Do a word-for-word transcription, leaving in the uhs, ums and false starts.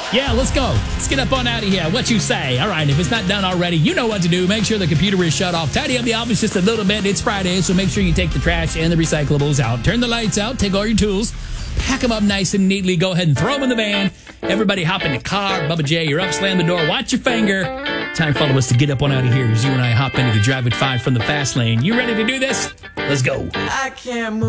Yeah, let's go. Let's get up on out of here. What you say? All right, if it's not done already, you know what to do. Make sure the computer is shut off. Tidy up the office just a little bit. It's Friday, so make sure you take the trash and the recyclables out. Turn the lights out. Take all your tools. Pack them up nice and neatly. Go ahead and throw them in the van. Everybody hop in the car. Bubba J, you're up. Slam the door. Watch your finger. Time for all of us to get up on out of here as you and I hop into the Drive at five from the fast lane. You ready to do this? Let's go. I can't move.